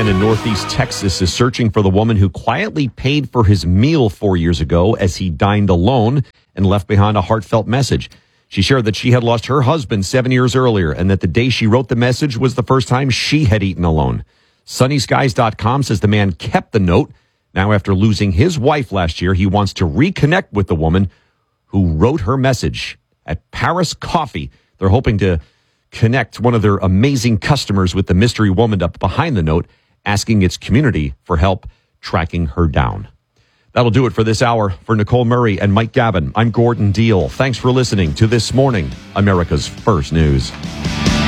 in Northeast Texas is searching for the woman who quietly paid for his meal 4 years ago as he dined alone and left behind a heartfelt message. She shared that she had lost her husband 7 years earlier and that the day she wrote the message was the first time she had eaten alone. SunnySkies.com says the man kept the note. Now, after losing his wife last year, he wants to reconnect with the woman who wrote her message at Paris Coffee. They're hoping to connect one of their amazing customers with the mystery woman up behind the note, asking its community for help tracking her down. That'll do it for this hour. For Nicole Murray and Mike Gavin, I'm Gordon Deal. Thanks for listening to This Morning, America's First News.